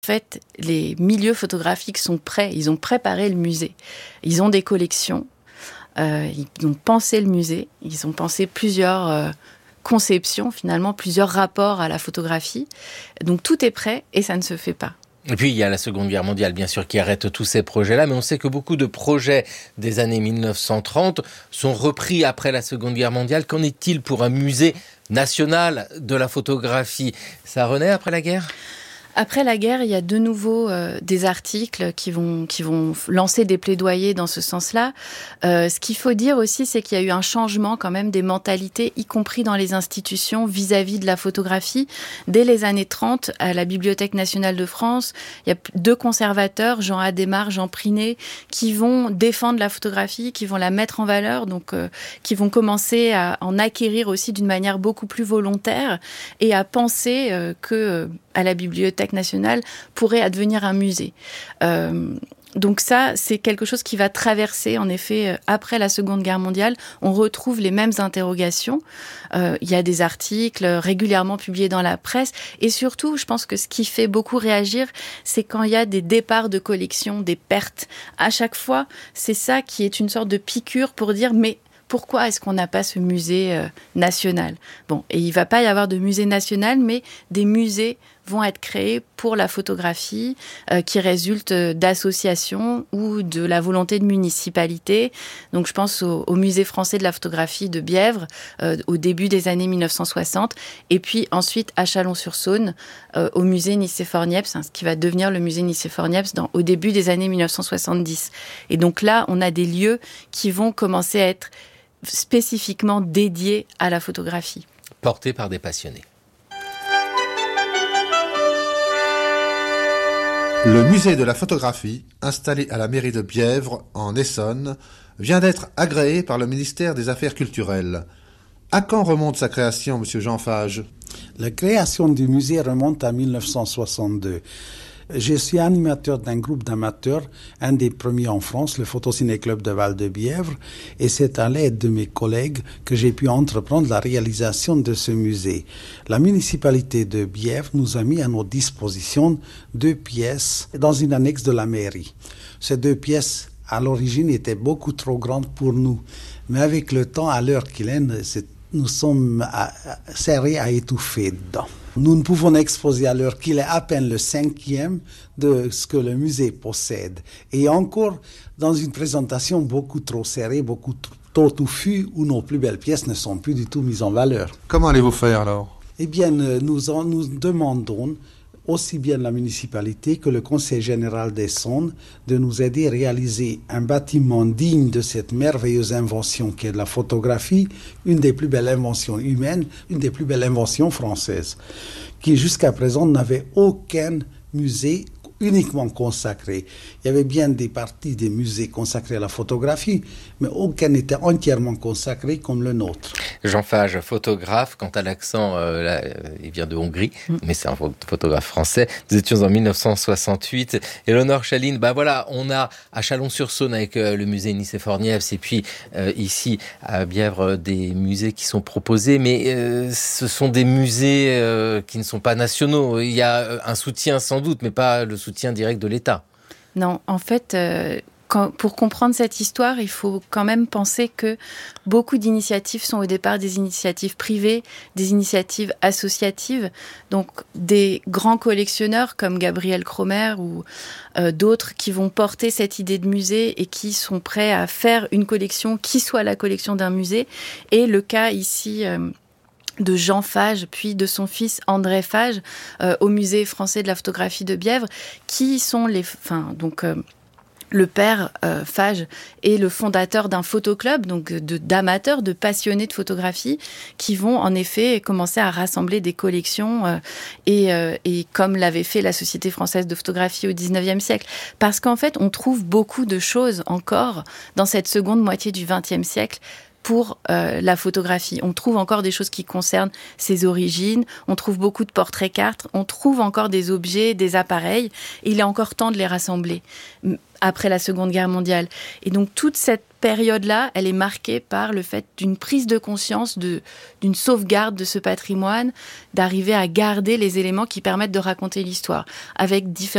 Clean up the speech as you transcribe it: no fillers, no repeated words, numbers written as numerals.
En fait, les milieux photographiques sont prêts, ils ont préparé le musée. Ils ont des collections, ils ont pensé le musée, ils ont pensé plusieurs conceptions, finalement, plusieurs rapports à la photographie. Donc tout est prêt et ça ne se fait pas. Et puis il y a la Seconde Guerre mondiale, bien sûr, qui arrête tous ces projets-là, mais on sait que beaucoup de projets des années 1930 sont repris après la Seconde Guerre mondiale. Qu'en est-il pour un musée national de la photographie ? Ça renaît après la guerre ? Après la guerre, il y a de nouveau des articles qui vont lancer des plaidoyers dans ce sens-là. Ce qu'il faut dire aussi, c'est qu'il y a eu un changement quand même des mentalités, y compris dans les institutions vis-à-vis de la photographie. Dès les années 30, à la Bibliothèque nationale de France, il y a 2 conservateurs, Jean Adhémar, Jean Prinet, qui vont défendre la photographie, qui vont la mettre en valeur, donc qui vont commencer à en acquérir aussi d'une manière beaucoup plus volontaire et à penser que à la Bibliothèque nationale pourrait advenir un musée. Donc ça, c'est quelque chose qui va traverser, en effet, après la Seconde Guerre mondiale. On retrouve les mêmes interrogations. Il y a des articles régulièrement publiés dans la presse. Et surtout, je pense que ce qui fait beaucoup réagir, c'est quand il y a des départs de collection, des pertes. À chaque fois, c'est ça qui est une sorte de piqûre pour dire « mais ». Pourquoi est-ce qu'on n'a pas ce musée national ? Bon, et il ne va pas y avoir de musée national, mais des musées vont être créés pour la photographie qui résultent d'associations ou de la volonté de municipalités. Donc je pense au Musée français de la photographie de Bièvre au début des années 1960 et puis ensuite à Chalon-sur-Saône au musée Nicéphore-Niepce, ce qui va devenir le musée Nicéphore-Niepce au début des années 1970. Et donc là, on a des lieux qui vont commencer à être spécifiquement dédiés à la photographie. Portés par des passionnés. Le musée de la photographie, installé à la mairie de Bièvre, en Essonne, vient d'être agréé par le ministère des Affaires culturelles. À quand remonte sa création, monsieur Jean Fage ? La création du musée remonte à 1962. Je suis animateur d'un groupe d'amateurs, un des premiers en France, le Photociné Club de Val-de-Bièvre, et c'est à l'aide de mes collègues que j'ai pu entreprendre la réalisation de ce musée. La municipalité de Bièvre nous a mis à notre disposition 2 pièces dans une annexe de la mairie. Ces 2 pièces, à l'origine, étaient beaucoup trop grandes pour nous, mais avec le temps, à l'heure qu'il est, nous sommes serrés à étouffer dedans. Nous ne pouvons exposer à l'heure qu'il est à peine le 5e de ce que le musée possède. Et encore dans une présentation beaucoup trop serrée, beaucoup trop touffue, où nos plus belles pièces ne sont plus du tout mises en valeur. Comment allez-vous faire alors ? Eh bien, nous demandons aussi bien la municipalité que le Conseil général d'Essonne de nous aider à réaliser un bâtiment digne de cette merveilleuse invention qui est la photographie, une des plus belles inventions humaines, une des plus belles inventions françaises, qui jusqu'à présent n'avait aucun musée uniquement consacré. Il y avait bien des parties des musées consacrés à la photographie, mais aucun n'était entièrement consacré comme le nôtre. Jean Fage, photographe, quant à l'accent, il vient de Hongrie, mais c'est un photographe français. Nous étions en 1968. Éléonore Chaline, voilà, on a à Chalon-sur-Saône avec le musée Nicéphore-Niepce et puis ici à Bièvre des musées qui sont proposés, mais ce sont des musées qui ne sont pas nationaux. Il y a un soutien sans doute, mais pas le soutien direct de l'État. Non, en fait, pour comprendre cette histoire, il faut quand même penser que beaucoup d'initiatives sont au départ des initiatives privées, des initiatives associatives. Donc, des grands collectionneurs comme Gabriel Cromer ou d'autres qui vont porter cette idée de musée et qui sont prêts à faire une collection qui soit la collection d'un musée. Et le cas ici de Jean Fage, puis de son fils André Fage, au musée français de la photographie de Bièvre, qui sont le père Fage est le fondateur d'un photoclub, donc d'amateurs, de passionnés de photographie, qui vont en effet commencer à rassembler des collections et comme l'avait fait la Société française de photographie au XIXe siècle. Parce qu'en fait, on trouve beaucoup de choses encore dans cette seconde moitié du XXe siècle pour la photographie. On trouve encore des choses qui concernent ses origines, on trouve beaucoup de portraits cartes, on trouve encore des objets, des appareils, et il est encore temps de les rassembler après la Seconde Guerre mondiale. Et donc toute cette période-là, elle est marquée par le fait d'une prise de conscience, d'une sauvegarde de ce patrimoine, d'arriver à garder les éléments qui permettent de raconter l'histoire, avec différents